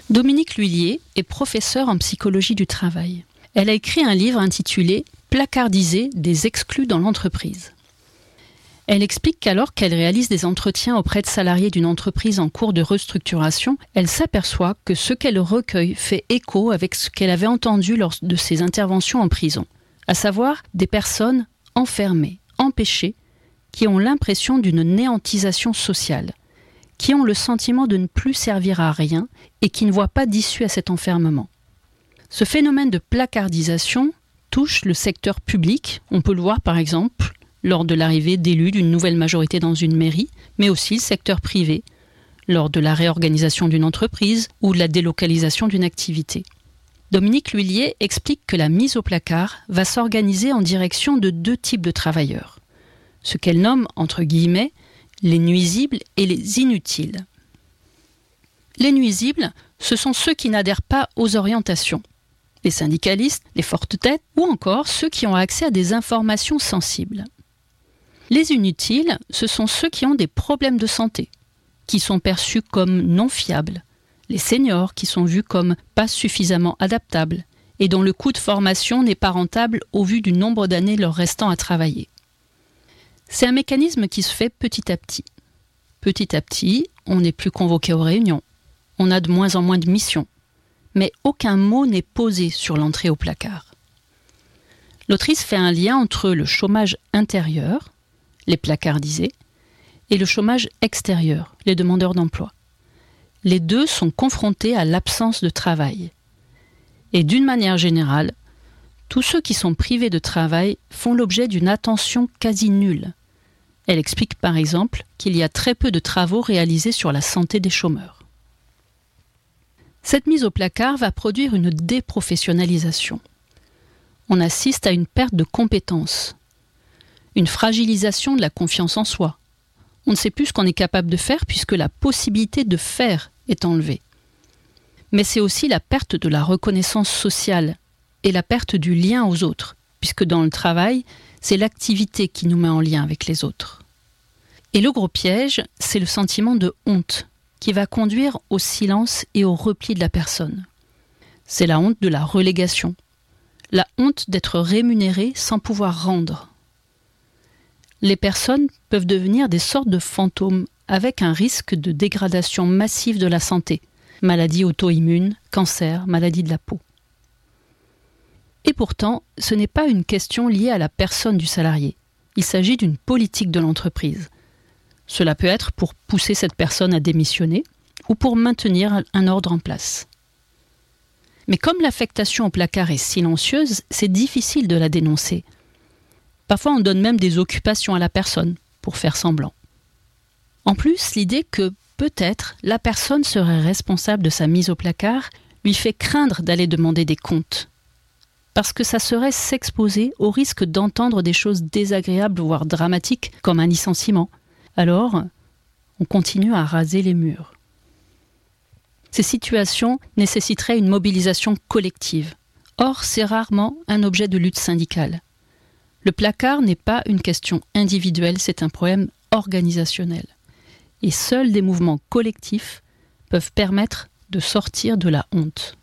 Dominique Lhuillier est professeure en psychologie du travail. Elle a écrit un livre intitulé « Placardiser des exclus dans l'entreprise ». Elle explique qu'alors qu'elle réalise des entretiens auprès de salariés d'une entreprise en cours de restructuration, elle s'aperçoit que ce qu'elle recueille fait écho avec ce qu'elle avait entendu lors de ses interventions en prison, à savoir des personnes enfermées, empêchées, qui ont l'impression d'une néantisation sociale, qui ont le sentiment de ne plus servir à rien et qui ne voient pas d'issue à cet enfermement. Ce phénomène de placardisation touche le secteur public, on peut le voir par exemple lors de l'arrivée d'élus d'une nouvelle majorité dans une mairie, mais aussi le secteur privé, lors de la réorganisation d'une entreprise ou de la délocalisation d'une activité. Dominique Lhuillier explique que la mise au placard va s'organiser en direction de 2 types de travailleurs, ce qu'elle nomme, entre guillemets, les nuisibles et les inutiles. Les nuisibles, ce sont ceux qui n'adhèrent pas aux orientations, les syndicalistes, les fortes têtes, ou encore ceux qui ont accès à des informations sensibles. Les inutiles, ce sont ceux qui ont des problèmes de santé, qui sont perçus comme non fiables, les seniors qui sont vus comme pas suffisamment adaptables et dont le coût de formation n'est pas rentable au vu du nombre d'années leur restant à travailler. C'est un mécanisme qui se fait petit à petit. Petit à petit, on n'est plus convoqué aux réunions, on a de moins en moins de missions, mais aucun mot n'est posé sur l'entrée au placard. L'autrice fait un lien entre le chômage intérieur, les placardisés, et le chômage extérieur, les demandeurs d'emploi. Les 2 sont confrontés à l'absence de travail. Et d'une manière générale, tous ceux qui sont privés de travail font l'objet d'une attention quasi nulle. Elle explique par exemple qu'il y a très peu de travaux réalisés sur la santé des chômeurs. Cette mise au placard va produire une déprofessionnalisation. On assiste à une perte de compétences, une fragilisation de la confiance en soi. On ne sait plus ce qu'on est capable de faire puisque la possibilité de faire est enlevée. Mais c'est aussi la perte de la reconnaissance sociale et la perte du lien aux autres, puisque dans le travail, c'est l'activité qui nous met en lien avec les autres. Et le gros piège, c'est le sentiment de honte qui va conduire au silence et au repli de la personne. C'est la honte de la relégation, la honte d'être rémunéré sans pouvoir rendre. Les personnes peuvent devenir des sortes de fantômes avec un risque de dégradation massive de la santé, maladies auto-immunes, cancer, maladies de la peau. Et pourtant, ce n'est pas une question liée à la personne du salarié. Il s'agit d'une politique de l'entreprise. Cela peut être pour pousser cette personne à démissionner ou pour maintenir un ordre en place. Mais comme l'affectation au placard est silencieuse, c'est difficile de la dénoncer. Parfois, on donne même des occupations à la personne pour faire semblant. En plus, l'idée que peut-être la personne serait responsable de sa mise au placard lui fait craindre d'aller demander des comptes. Parce que ça serait s'exposer au risque d'entendre des choses désagréables, voire dramatiques, comme un licenciement. Alors, on continue à raser les murs. Ces situations nécessiteraient une mobilisation collective. Or, c'est rarement un objet de lutte syndicale. Le placard n'est pas une question individuelle, c'est un problème organisationnel. Et seuls des mouvements collectifs peuvent permettre de sortir de la honte.